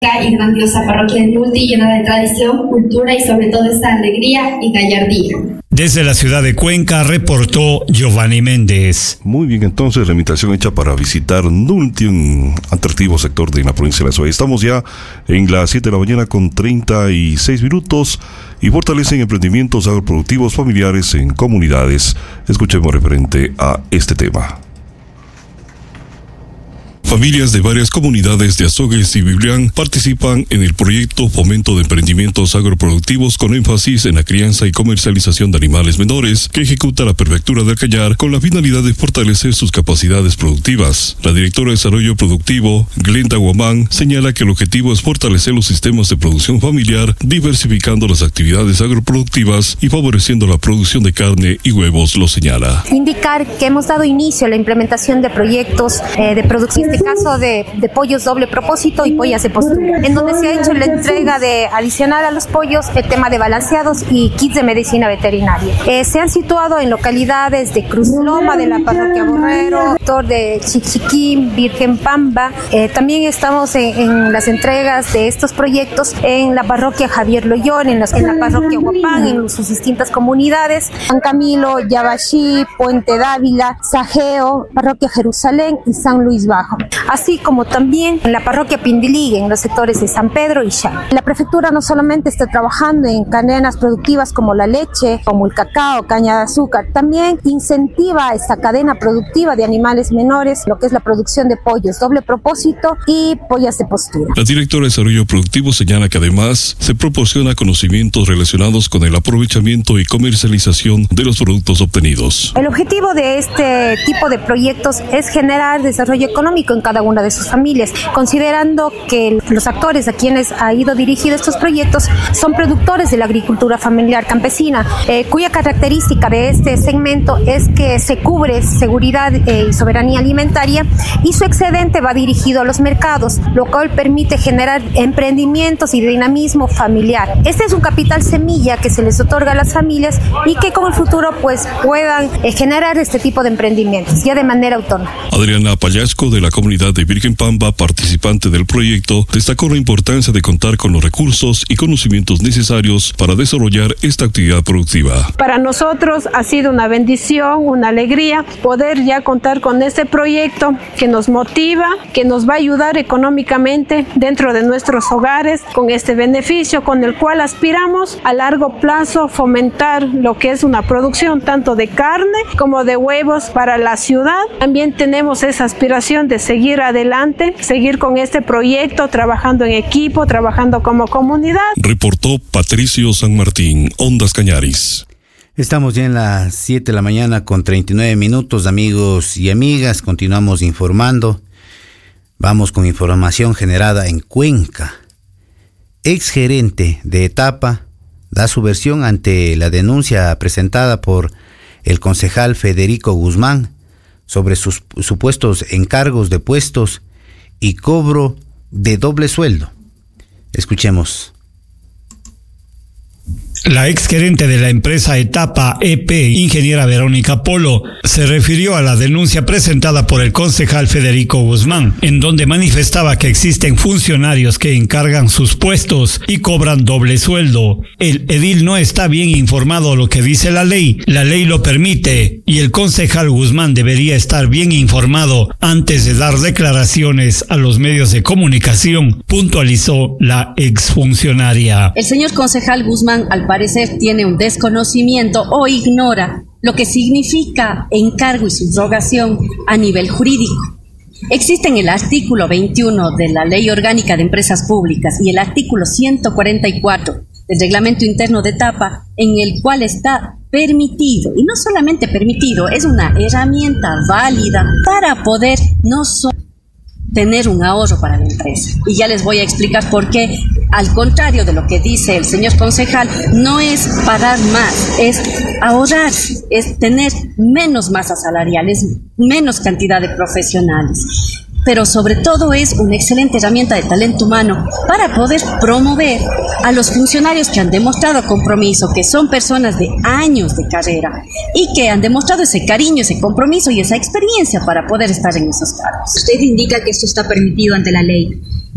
y grandiosa parroquia de Nulti, llena de tradición, cultura y sobre todo esa alegría y gallardía. Desde la ciudad de Cuenca reportó Giovanni Méndez. Muy bien, entonces la invitación hecha para visitar Nulti, un atractivo sector de la provincia de La Suay. Estamos ya en las 7 de la mañana con 36 minutos y fortalecen emprendimientos agroproductivos familiares en comunidades. Escuchemos referente a este tema. Familias de varias comunidades de Azogues y Biblián participan en el proyecto Fomento de Emprendimientos Agroproductivos con énfasis en la crianza y comercialización de animales menores que ejecuta la Prefectura del Cañar con la finalidad de fortalecer sus capacidades productivas. La directora de Desarrollo Productivo, Glenda Guamán, señala que el objetivo es fortalecer los sistemas de producción familiar, diversificando las actividades agroproductivas y favoreciendo la producción de carne y huevos, lo señala. Indicar que hemos dado inicio a la implementación de proyectos de producción, en este caso de pollos doble propósito y pollas de postura, en donde se ha hecho la entrega de adicional a los pollos el tema de balanceados y kits de medicina veterinaria. Se han situado en localidades de Cruz Loma, de la parroquia Borrero, de Chichiquín, Virgen Pamba. También estamos en las entregas de estos proyectos en la parroquia Javier Loyón, en la parroquia Huapán, en sus distintas comunidades, San Camilo, Yabaxí, Puente Dávila, Sajeo, parroquia Jerusalén y San Luis Bajo, así como también en la parroquia Pindiligue, en los sectores de San Pedro y Xá. La prefectura no solamente está trabajando en cadenas productivas como la leche, como el cacao, caña de azúcar, también incentiva esta cadena productiva de animales menores, lo que es la producción de pollos doble propósito y pollas de postura. La directora de Desarrollo Productivo señala que además se proporciona conocimientos relacionados con el aprovechamiento y comercialización de los productos obtenidos. El objetivo de este tipo de proyectos es generar desarrollo económico en cada una de sus familias, considerando que los actores a quienes ha ido dirigido estos proyectos son productores de la agricultura familiar campesina, cuya característica de este segmento es que se cubre seguridad y soberanía alimentaria y su excedente va dirigido a los mercados, lo cual permite generar emprendimientos y dinamismo familiar. Este es un capital semilla que se les otorga a las familias y que con el futuro pues puedan generar este tipo de emprendimientos ya de manera autónoma. Adriana Pallasco, de la comunidad de Virgen Pamba, participante del proyecto, destacó la importancia de contar con los recursos y conocimientos necesarios para desarrollar esta actividad productiva. Para nosotros ha sido una bendición, una alegría poder ya contar con este proyecto que nos motiva, que nos va a ayudar económicamente dentro de nuestros hogares, con este beneficio con el cual aspiramos a largo plazo fomentar lo que es una producción tanto de carne como de huevos para la ciudad. También tenemos esa aspiración de seguir adelante, seguir con este proyecto, trabajando en equipo, trabajando como comunidad. Reportó Patricio San Martín, Ondas Cañaris. Estamos ya en las 7 de la mañana con 39 minutos, amigos y amigas. Continuamos informando. Vamos con información generada en Cuenca. Exgerente de Etapa da su versión ante la denuncia presentada por el concejal Federico Guzmán sobre sus supuestos encargos de puestos y cobro de doble sueldo. Escuchemos. La exgerente de la empresa Etapa EP, ingeniera Verónica Polo, se refirió a la denuncia presentada por el concejal Federico Guzmán, en donde manifestaba que existen funcionarios que encargan sus puestos y cobran doble sueldo. El edil no está bien informado de lo que dice la ley lo permite, y el concejal Guzmán debería estar bien informado antes de dar declaraciones a los medios de comunicación, puntualizó la exfuncionaria. El señor concejal Guzmán, al parecer, tiene un desconocimiento o ignora lo que significa encargo y subrogación a nivel jurídico. Existe en el artículo 21 de la Ley Orgánica de Empresas Públicas y el artículo 144 del Reglamento Interno de Etapa, en el cual está permitido, y no solamente permitido, es una herramienta válida para poder no solo tener un ahorro para la empresa. Y ya les voy a explicar por qué, al contrario de lo que dice el señor concejal, no es pagar más, es ahorrar, es tener menos masa salarial, es menos cantidad de profesionales. Pero sobre todo es una excelente herramienta de talento humano para poder promover a los funcionarios que han demostrado compromiso, que son personas de años de carrera y que han demostrado ese cariño, ese compromiso y esa experiencia para poder estar en esos cargos. Usted indica que esto está permitido ante la ley.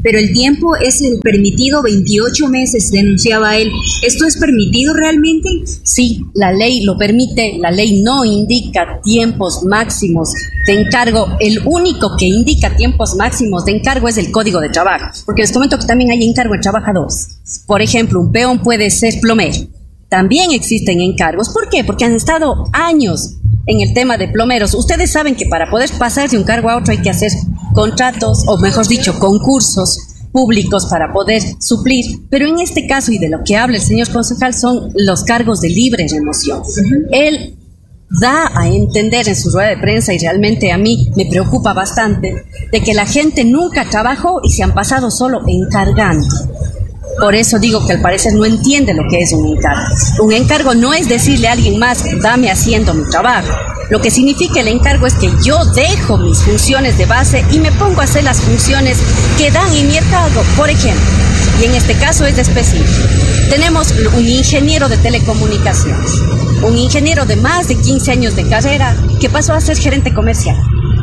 pero el tiempo es el permitido, 28 meses, denunciaba él. ¿Esto es permitido realmente? Sí, la ley lo permite, la ley no indica tiempos máximos de encargo. El único que indica tiempos máximos de encargo es el Código de Trabajo, porque les comento que también hay encargo de trabajadores. Por ejemplo, un peón puede ser plomero. También existen encargos. ¿Por qué? Porque han estado años en el tema de plomeros. Ustedes saben que para poder pasar de un cargo a otro hay que hacer contratos, o mejor dicho, concursos públicos para poder suplir. Pero en este caso, y de lo que habla el señor concejal, son los cargos de libre remoción. Él da a entender en su rueda de prensa, y realmente a mí me preocupa bastante, de que la gente nunca trabajó y se han pasado solo encargando. Por eso digo que al parecer no entiende lo que es un encargo. Un encargo no es decirle a alguien más, dame haciendo mi trabajo. Lo que significa el encargo es que yo dejo mis funciones de base y me pongo a hacer las funciones que dan en mi encargo. Por ejemplo, y en este caso es específico, tenemos un ingeniero de telecomunicaciones, un ingeniero de más de 15 años de carrera que pasó a ser gerente comercial.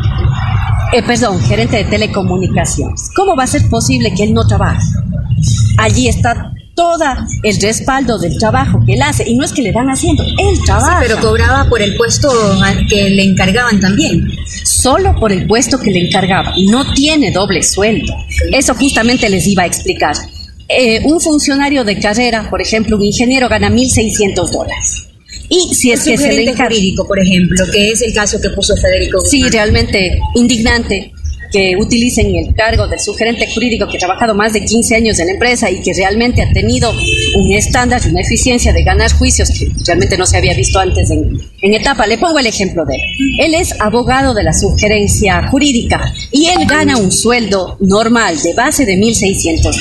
Gerente de telecomunicaciones. ¿Cómo va a ser posible que él no trabaje? Allí está todo el respaldo del trabajo que él hace, y no es que le dan haciendo, él trabaja. Sí, pero cobraba por el puesto que le encargaban también. Solo por el puesto que le encargaban, no tiene doble sueldo. Eso justamente les iba a explicar. Un funcionario de carrera, por ejemplo, un ingeniero, gana $1,600. Y si es que se le encarga jurídico, por ejemplo, que es el caso que puso Federico Guzmán. Sí, realmente indignante que utilicen el cargo del subgerente jurídico que ha trabajado más de 15 años en la empresa y que realmente ha tenido un estándar y una eficiencia de ganar juicios que realmente no se había visto antes en etapa. Le pongo el ejemplo de él. Él es abogado de la subgerencia jurídica y él gana un sueldo normal de base de $1,600.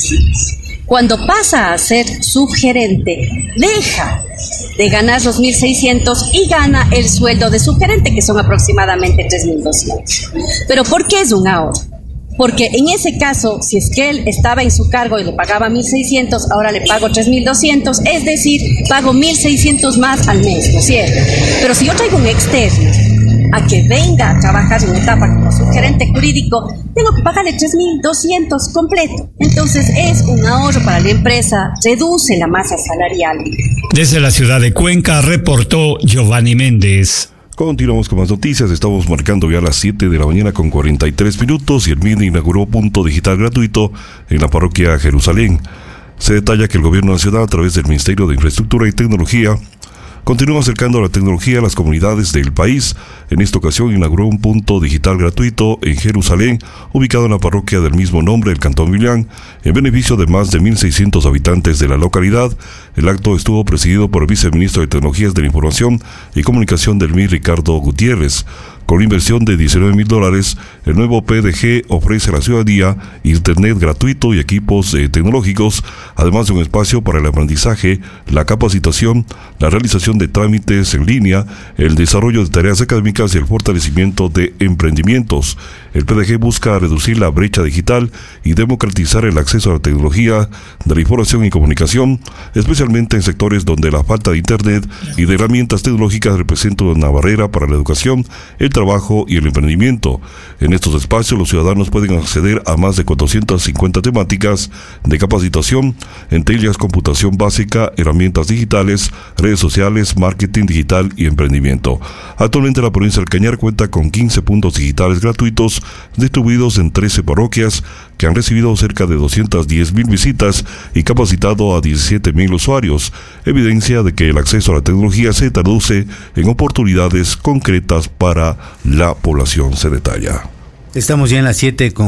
Cuando pasa a ser subgerente, deja de ganar los 1.600 y gana el sueldo de subgerente, que son aproximadamente 3.200. ¿Pero por qué es un ahorro? Porque en ese caso, si es que él estaba en su cargo y le pagaba 1.600, ahora le pago 3.200, es decir, pago 1.600 más al mes, ¿no es cierto? Pero si yo traigo un externo a que venga a trabajar en etapa como subgerente jurídico, tengo que pagarle 3.200 completo. Entonces es un ahorro para la empresa, reduce la masa salarial. Desde la ciudad de Cuenca reportó Giovanni Méndez. Continuamos con más noticias. Estamos marcando ya las 7 de la mañana con 43 minutos y el MINE inauguró punto digital gratuito en la parroquia Jerusalén. Se detalla que el Gobierno Nacional, a través del Ministerio de Infraestructura y Tecnología, continúa acercando la tecnología a las comunidades del país. En esta ocasión inauguró un punto digital gratuito en Jerusalén, ubicado en la parroquia del mismo nombre, el Cantón Villain, en beneficio de más de 1.600 habitantes de la localidad. El acto estuvo presidido por el viceministro de Tecnologías de la Información y Comunicación del MIR, Ricardo Gutiérrez. Con una inversión de $19,000, el nuevo PDG ofrece a la ciudadanía internet gratuito y equipos tecnológicos, además de un espacio para el aprendizaje, la capacitación, la realización de trámites en línea, el desarrollo de tareas académicas y el fortalecimiento de emprendimientos. El PDG busca reducir la brecha digital y democratizar el acceso a la tecnología de la información y comunicación, especialmente en sectores donde la falta de internet y de herramientas tecnológicas representa una barrera para la educación, el trabajo y el emprendimiento. En estos espacios los ciudadanos pueden acceder a más de 450 temáticas de capacitación, entre ellas computación básica, herramientas digitales, redes sociales, marketing digital y emprendimiento. Actualmente la provincia del Cañar cuenta con 15 puntos digitales gratuitos distribuidos en 13 parroquias que han recibido cerca de 210,000 visitas y capacitado a 17,000 usuarios, evidencia de que el acceso a la tecnología se traduce en oportunidades concretas para la población, se detalla. Estamos ya en las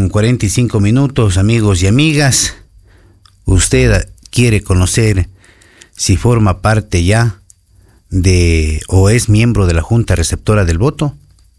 7:45 minutos, amigos y amigas. ¿Usted quiere conocer si forma parte ya de o es miembro de la Junta Receptora del Voto?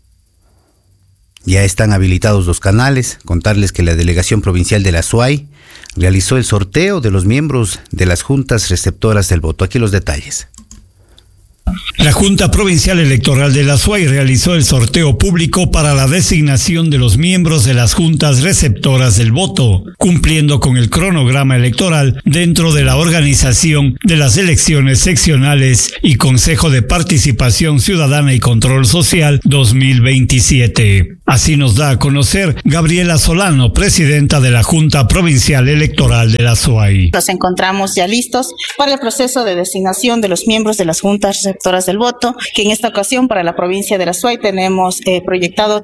Ya están habilitados los canales. Contarles que la Delegación Provincial de la SUAY realizó el sorteo de los miembros de las juntas receptoras del voto. Aquí los detalles. La Junta Provincial Electoral de la SUAY realizó el sorteo público para la designación de los miembros de las juntas receptoras del voto, cumpliendo con el cronograma electoral dentro de la organización de las elecciones seccionales y Consejo de Participación Ciudadana y Control Social 2027. Así nos da a conocer Gabriela Solano, presidenta de la Junta Provincial Electoral de la SUAY. Nos encontramos ya listos para el proceso de designación de los miembros de las juntas receptoras del voto, que en esta ocasión para la provincia de la SUAY tenemos proyectado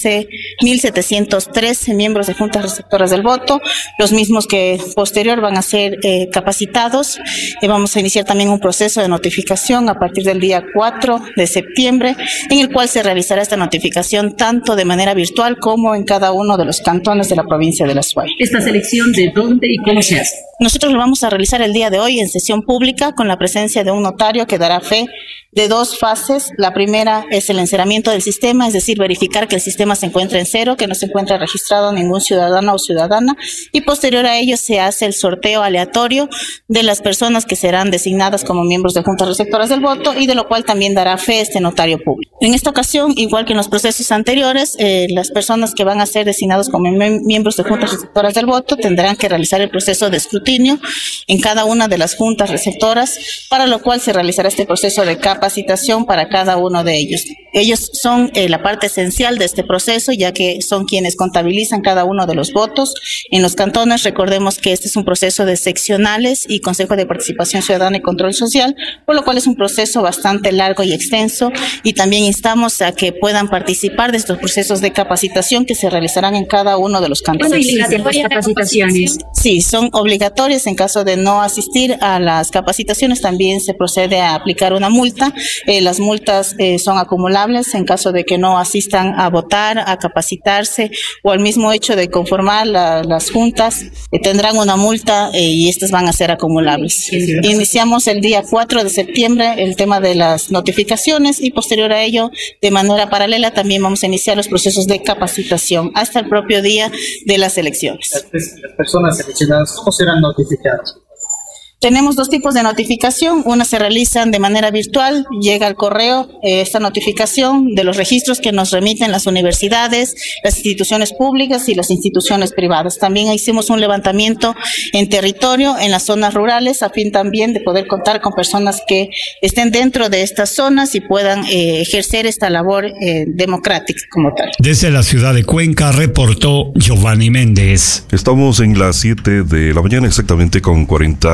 13.713 miembros de juntas receptoras del voto, los mismos que posterior van a ser capacitados. Vamos a iniciar también un proceso de notificación a partir del día 4 de septiembre, en el cual se realizará esta notificación tanto de manera virtual como en cada uno de los cantones de la provincia de la SUAY. ¿Esta selección de dónde y cómo se hace? Nosotros lo vamos a realizar el día de hoy en sesión pública con la presencia de un notario que dará fe de dos fases. La primera es el enceramiento del sistema, es decir, verificar que el sistema se encuentra en cero, que no se encuentra registrado ningún ciudadano o ciudadana, y posterior a ello se hace el sorteo aleatorio de las personas que serán designadas como miembros de juntas receptoras del voto, y de lo cual también dará fe este notario público. En esta ocasión, igual que en los procesos anteriores, las personas que van a ser designados como miembros de juntas receptoras del voto tendrán que realizar el proceso de escrutinio en cada una de las juntas receptoras, para lo cual se realizará este proceso de capacitación para cada uno de ellos. Ellos son la parte esencial de este proceso, ya que son quienes contabilizan cada uno de los votos en los cantones. Recordemos que este es un proceso de seccionales y Consejo de Participación Ciudadana y Control Social, por lo cual es un proceso bastante largo y extenso, y también instamos a que puedan participar de estos procesos de capacitación que se realizarán en cada uno de los cantones. ¿Cuándo inician las capacitaciones? Sí, son obligatorias. En caso de no asistir a las capacitaciones, también se procede a aplicar una multa. Las multas son acumulables en caso de que no asistan a votar, a capacitarse o al mismo hecho de conformar las juntas, tendrán una multa y estas van a ser acumulables. Iniciamos el día 4 de septiembre el tema de las notificaciones, y posterior a ello, de manera paralela, también vamos a iniciar los procesos de capacitación hasta el propio día de las elecciones. Las personas seleccionadas, ¿cómo serán notificadas? Tenemos dos tipos de notificación. Una se realizan de manera virtual, llega al correo esta notificación de los registros que nos remiten las universidades, las instituciones públicas y las instituciones privadas. También hicimos un levantamiento en territorio, en las zonas rurales, a fin también de poder contar con personas que estén dentro de estas zonas y puedan ejercer esta labor democrática como tal. Desde la ciudad de Cuenca reportó Giovanni Méndez. Estamos en las 7 de la mañana exactamente con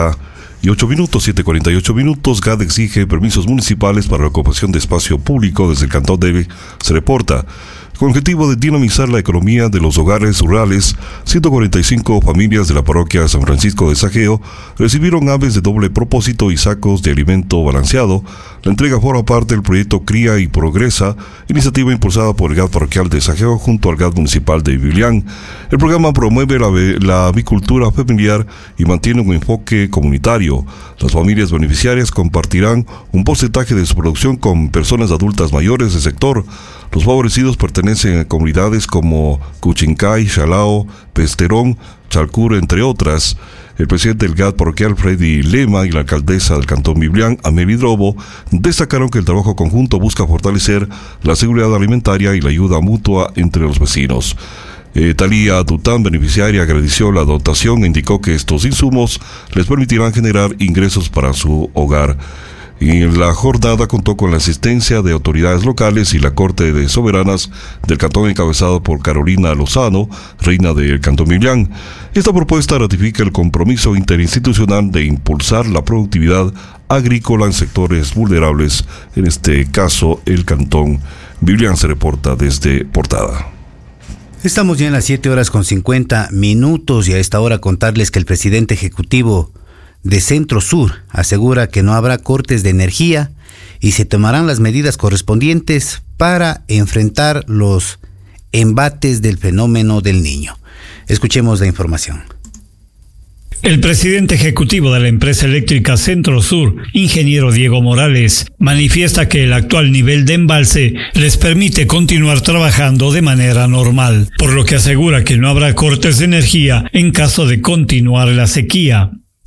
7:48 minutos. GAD exige permisos municipales para la ocupación de espacio público desde el cantón de se reporta. Con el objetivo de dinamizar la economía de los hogares rurales, 145 familias de la parroquia San Francisco de Sajeo recibieron aves de doble propósito y sacos de alimento balanceado. La entrega forma parte del proyecto Cría y Progresa, iniciativa impulsada por el GAD parroquial de Sajeo junto al GAD municipal de Biblián. El programa promueve la avicultura familiar y mantiene un enfoque comunitario. Las familias beneficiarias compartirán un porcentaje de su producción con personas adultas mayores del sector. Los favorecidos pertenecen a comunidades como Cuchincay, Chalao, Pesterón, Chalcur, entre otras. El presidente del GAD parroquial, Freddy Lema, y la alcaldesa del cantón Biblián, Amelie Drobo, destacaron que el trabajo conjunto busca fortalecer la seguridad alimentaria y la ayuda mutua entre los vecinos. Talía Dután, beneficiaria, agradeció la dotación e indicó que estos insumos les permitirán generar ingresos para su hogar. Y la jornada contó con la asistencia de autoridades locales y la Corte de Soberanas del cantón encabezado por Carolina Lozano, reina del cantón Biblián. Esta propuesta ratifica el compromiso interinstitucional de impulsar la productividad agrícola en sectores vulnerables, en este caso el cantón Biblián. Se reporta desde Portada. Estamos ya en las 7:50 y a esta hora contarles que el presidente ejecutivo de Centro Sur asegura que no habrá cortes de energía y se tomarán las medidas correspondientes para enfrentar los embates del fenómeno del Niño. Escuchemos la información. El presidente ejecutivo de la empresa eléctrica Centro Sur, ingeniero Diego Morales, manifiesta que el actual nivel de embalse les permite continuar trabajando de manera normal, por lo que asegura que no habrá cortes de energía en caso de continuar la sequía.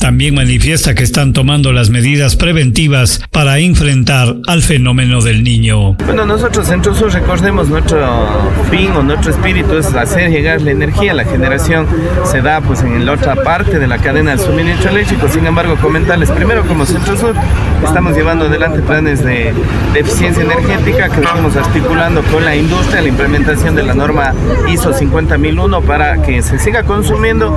También manifiesta que están tomando las medidas preventivas para enfrentar al fenómeno del Niño. Bueno, nosotros Centro Sur, recordemos, nuestro fin o nuestro espíritu es hacer llegar la energía. La generación se da pues en la otra parte de la cadena del suministro eléctrico. Sin embargo, comentarles primero, como Centro Sur estamos llevando adelante planes de eficiencia energética que estamos articulando con la industria, la implementación de la norma ISO 50001 para que se siga consumiendo,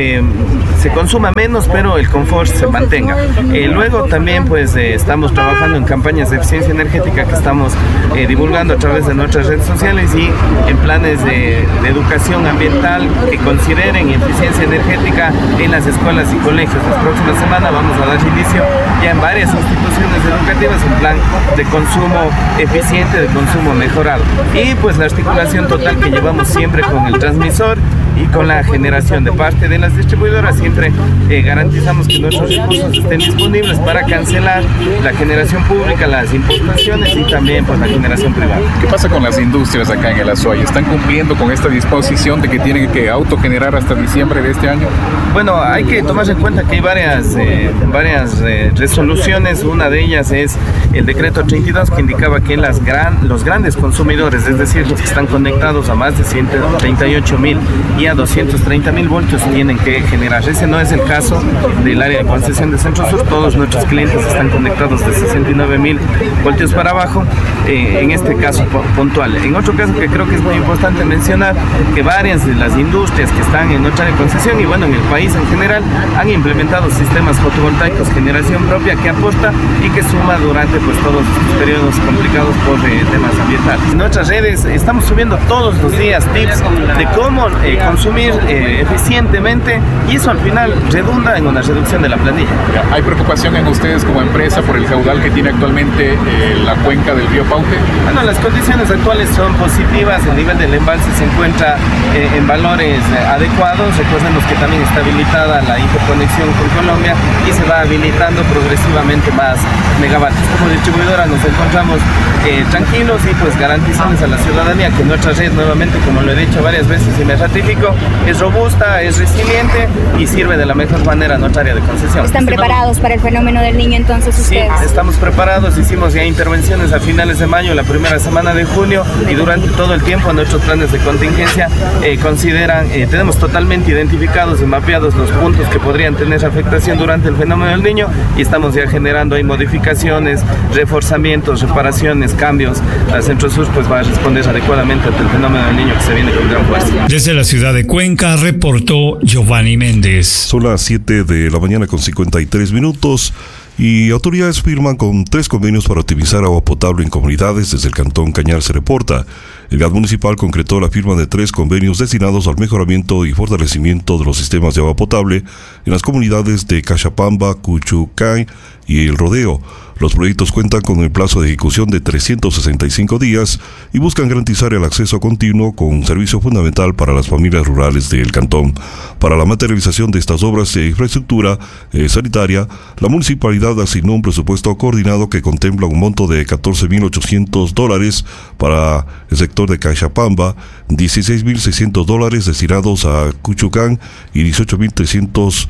se consuma menos, pero el confort se mantenga. Luego también pues estamos trabajando en campañas de eficiencia energética que estamos divulgando a través de nuestras redes sociales y en planes de educación ambiental que consideren eficiencia energética en las escuelas y colegios. La próxima semana vamos a dar inicio ya en varias instituciones educativas en plan de consumo eficiente, de consumo mejorado. Y pues la articulación total que llevamos siempre con el transmisor y con la generación de parte de las distribuidoras, siempre garantizamos que nuestros recursos estén disponibles para cancelar la generación pública, las importaciones y también pues la generación privada. ¿Qué pasa con las industrias acá en el Azuay? ¿Están cumpliendo con esta disposición de que tienen que autogenerar hasta diciembre de este año? Bueno, hay que tomar en cuenta que hay varias resoluciones. Una de ellas es el decreto 32 que indicaba que los grandes consumidores, es decir, los que están conectados a más de 138.000 y a 230.000 voltios, tienen que generar. Ese no es el caso del área de concesión de Centro Sur. Todos nuestros clientes están conectados de 69.000 voltios para abajo, en este caso puntual. En otro caso que creo que es muy importante mencionar, que varias de las industrias que están en nuestra área de concesión y bueno, en el país en general, han implementado sistemas fotovoltaicos, generación propia que aporta y que suma durante pues todos estos periodos complicados por temas ambientales. En nuestras redes estamos subiendo todos los días tips de cómo consumir eficientemente y eso al final redunda en una reducción de la planilla. ¿Hay preocupación en ustedes como empresa por el caudal que tiene actualmente la cuenca del río Paute? Bueno, las condiciones actuales son positivas, el nivel del embalse se encuentra en valores adecuados. Recordemos que también está habilitada la interconexión con Colombia y se va habilitando progresivamente más megavatios. Como distribuidora nos encontramos tranquilos y pues garantizamos a la ciudadanía que nuestra red, nuevamente, como lo he dicho varias veces y me ratifico, es robusta, es resiliente y sirve de la mejor manera a nuestra área de concesión. ¿Están preparados para el fenómeno del Niño entonces ustedes? Sí, estamos preparados, hicimos ya intervenciones a finales de mayo, la primera semana de junio y durante todo el tiempo nuestros planes de contingencia tenemos totalmente identificados y mapeados los puntos que podrían tener afectación durante el fenómeno del Niño y estamos ya generando ahí modificaciones, reforzamientos, reparaciones, cambios. La Centro Sur pues va a responder adecuadamente ante el fenómeno del Niño que se viene con gran fuerza. Desde la ciudad de Cuenca reportó Giovanni Méndez. Son las 7 de la mañana con 53 minutos. Y autoridades firman con 3 convenios para optimizar agua potable en comunidades. Desde el Cantón Cañar se reporta. El GAD municipal concretó la firma de 3 convenios destinados al mejoramiento y fortalecimiento de los sistemas de agua potable en las comunidades de Cachapamba, Cuchucay y El Rodeo. Los proyectos cuentan con el plazo de ejecución de 365 días y buscan garantizar el acceso continuo con un servicio fundamental para las familias rurales del cantón. Para la materialización de estas obras de infraestructura sanitaria, la municipalidad asignó un presupuesto coordinado que contempla un monto de $14,800 para el sector de Cachapamba, $16,600 destinados a Cuchucán y $18,300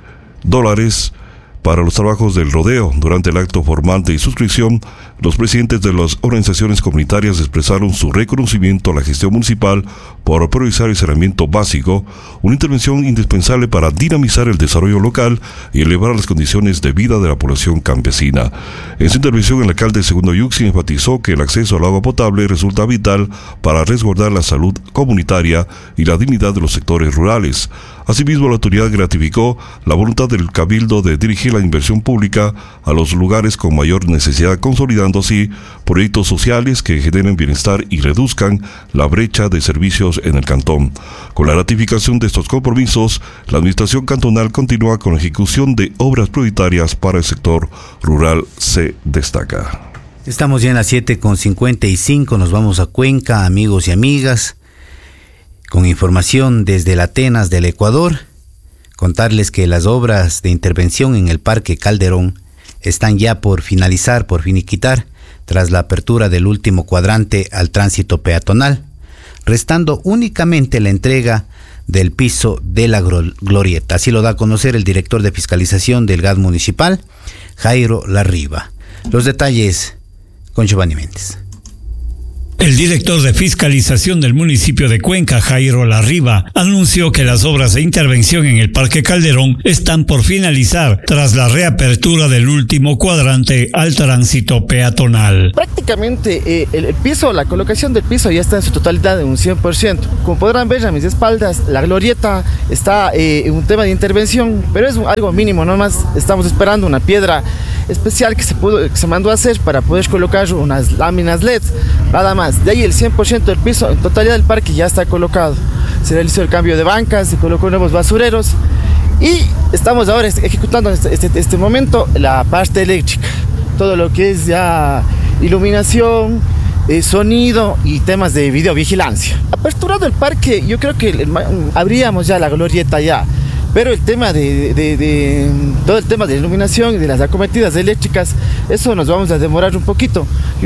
para los trabajos del rodeo. Durante el acto formal de suscripción, los presidentes de las organizaciones comunitarias expresaron su reconocimiento a la gestión municipal por priorizar el saneamiento básico, una intervención indispensable para dinamizar el desarrollo local y elevar las condiciones de vida de la población campesina. En su intervención, el alcalde Segundo Yuxi enfatizó que el acceso al agua potable resulta vital para resguardar la salud comunitaria y la dignidad de los sectores rurales. Asimismo, la autoridad gratificó la voluntad del Cabildo de dirigir la inversión pública a los lugares con mayor necesidad, consolidando así proyectos sociales que generen bienestar y reduzcan la brecha de servicios en el cantón. Con la ratificación de estos compromisos, la administración cantonal continúa con la ejecución de obras prioritarias para el sector rural, se destaca. Estamos ya en las 7:55, nos vamos a Cuenca, amigos y amigas. Con información desde el Atenas del Ecuador, contarles que las obras de intervención en el Parque Calderón están ya por finalizar, por finiquitar, tras la apertura del último cuadrante al tránsito peatonal, restando únicamente la entrega del piso de la glorieta. Así lo da a conocer el director de fiscalización del GAD municipal, Jairo Larriba. Los detalles con Giovanni Méndez. El director de fiscalización del municipio de Cuenca, Jairo Larriba, anunció que las obras de intervención en el Parque Calderón están por finalizar tras la reapertura del último cuadrante al tránsito peatonal. Prácticamente el piso, la colocación del piso ya está en su totalidad en un 100%. Como podrán ver a mis espaldas, la glorieta está en un tema de intervención, pero es algo mínimo nomás. Estamos esperando una piedra especial que se mandó a hacer para poder colocar unas láminas LED, nada más. De ahí el 100% del piso, en totalidad del parque ya está colocado. Se realizó el cambio de bancas, se colocó nuevos basureros y estamos ahora ejecutando en este momento la parte eléctrica. Todo lo que es ya iluminación, sonido y temas de videovigilancia. Aperturado el parque, yo creo que abríamos ya la glorieta ya. Pero el tema todo el tema de iluminación y de las acometidas eléctricas, eso nos vamos a demorar un poquito.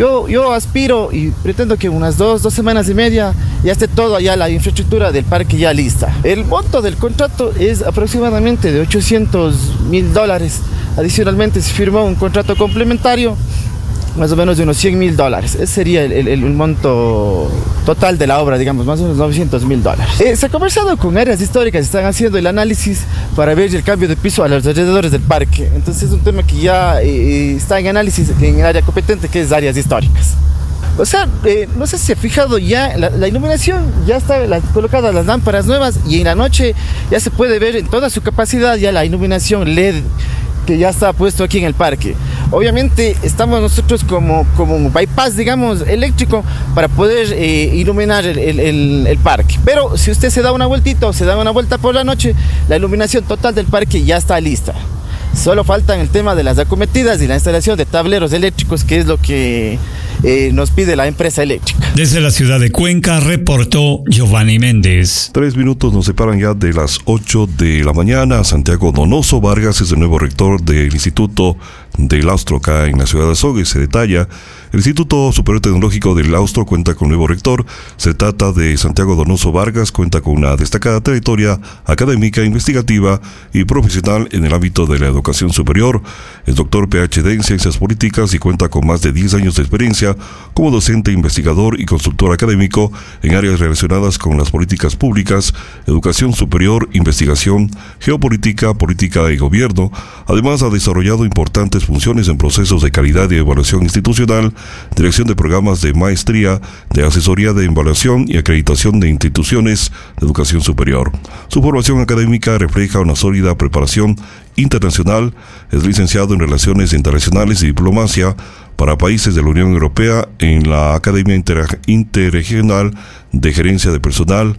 Yo aspiro y pretendo que unas dos semanas y media ya esté todo allá, la infraestructura del parque ya lista. El monto del contrato es aproximadamente de $800,000. Adicionalmente se firmó un contrato complementario más o menos de unos $100,000. Ese sería el monto total de la obra, digamos, más o menos $900,000. Se ha conversado con áreas históricas, están haciendo el análisis para ver el cambio de piso a los alrededores del parque. Entonces es un tema que ya está en análisis en el área competente, que es áreas históricas. O sea, no sé si se ha fijado ya, la iluminación ya está colocada, las lámparas nuevas, y en la noche ya se puede ver en toda su capacidad ya la iluminación LED que ya está puesto aquí en el parque. Obviamente estamos nosotros como un bypass, digamos, eléctrico para poder iluminar el parque. Pero si usted se da una vueltita o se da una vuelta por la noche, la iluminación total del parque ya está lista. Solo faltan el tema de las acometidas y la instalación de tableros eléctricos, que es lo que nos pide la empresa eléctrica. Desde la ciudad de Cuenca reportó Giovanni Méndez. 3 minutos nos separan ya de las 8 de la mañana. Santiago Donoso Vargas es el nuevo rector del Instituto del Austro acá en la ciudad de Azogues. Se detalla: el Instituto Superior Tecnológico del Austro cuenta con nuevo rector. Se trata de Santiago Donoso Vargas, cuenta con una destacada trayectoria académica, investigativa y profesional en el ámbito de la educación superior. Es doctor PhD en Ciencias Políticas y cuenta con más de 10 años de experiencia como docente, investigador y consultor académico en áreas relacionadas con las políticas públicas, educación superior, investigación, geopolítica, política y gobierno. Además, ha desarrollado importantes funciones en procesos de calidad y evaluación institucional, dirección de programas de maestría, de asesoría de evaluación y acreditación de instituciones de educación superior. Su formación académica refleja una sólida preparación internacional. Es licenciado en Relaciones Internacionales y Diplomacia para países de la Unión Europea en la Academia Interregional de Gerencia de Personal.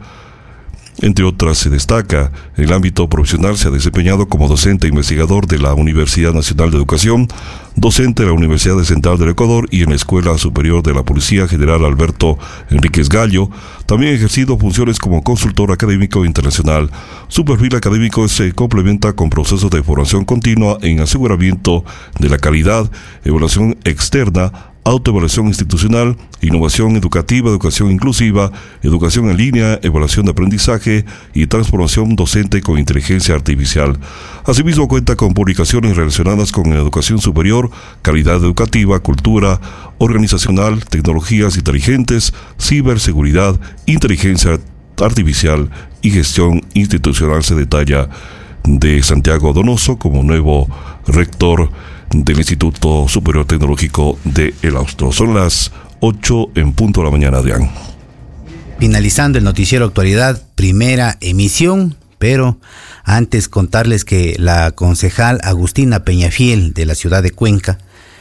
Entre otras, se destaca en el ámbito profesional. Se ha desempeñado como docente e investigador de la Universidad Nacional de Educación, docente de la Universidad Central del Ecuador y en la Escuela Superior de la Policía General Alberto Enríquez Gallo. También ha ejercido funciones como consultor académico internacional. Su perfil académico se complementa con procesos de formación continua en aseguramiento de la calidad, evaluación externa, autoevaluación institucional, innovación educativa, educación inclusiva, educación en línea, evaluación de aprendizaje y transformación docente con inteligencia artificial. Asimismo, cuenta con publicaciones relacionadas con educación superior, calidad educativa, cultura organizacional, tecnologías inteligentes, ciberseguridad, inteligencia artificial y gestión institucional. Se detalla de Santiago Donoso como nuevo rector del Instituto Superior Tecnológico de El Austro. Son las 8 en punto de la mañana, Adrián. Finalizando el noticiero Actualidad, primera emisión, pero antes contarles que la concejal Agustina Peñafiel de la ciudad de Cuenca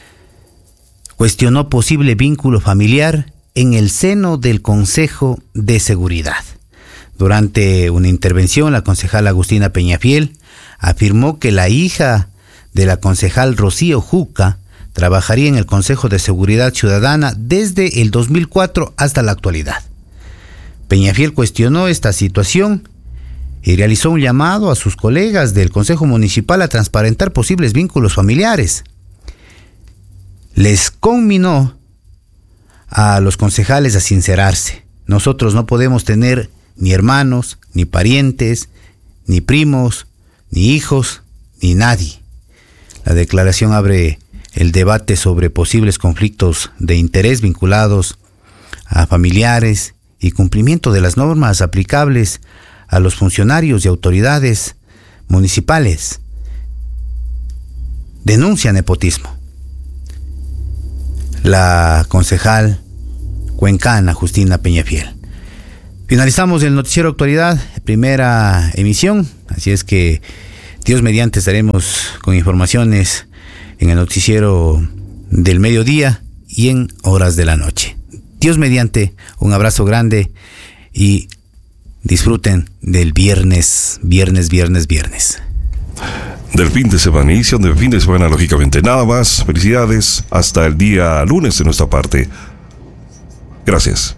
cuestionó posible vínculo familiar en el seno del Consejo de Seguridad. Durante una intervención, la concejal Agustina Peñafiel afirmó que la hija de la concejal Rocío Juca trabajaría en el Consejo de Seguridad Ciudadana desde el 2004 hasta la actualidad. Peñafiel cuestionó esta situación y realizó un llamado a sus colegas del Consejo Municipal a transparentar posibles vínculos familiares. Les conminó a los concejales a sincerarse. Nosotros no podemos tener ni hermanos, ni parientes, ni primos, ni hijos, ni nadie. La declaración abre el debate sobre posibles conflictos de interés vinculados a familiares y cumplimiento de las normas aplicables a los funcionarios y autoridades municipales. Denuncia nepotismo. La concejal cuencana Justina Peñafiel. Finalizamos el noticiero Actualidad, primera emisión, así es que Dios mediante estaremos con informaciones en el noticiero del mediodía y en horas de la noche. Dios mediante, un abrazo grande y disfruten del viernes. Del fin de semana, inicio del fin de semana, lógicamente. Nada más, felicidades, hasta el día lunes de nuestra parte. Gracias.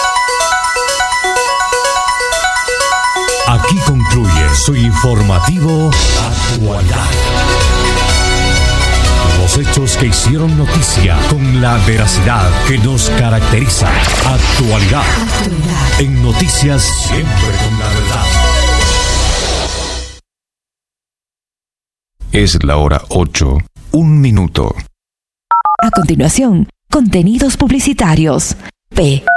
Aquí concluye su informativo Actualidad. Los hechos que hicieron noticia con la veracidad que nos caracteriza. Actualidad. En noticias siempre con la verdad. Es la hora 8, 1 minuto. A continuación, contenidos publicitarios. P.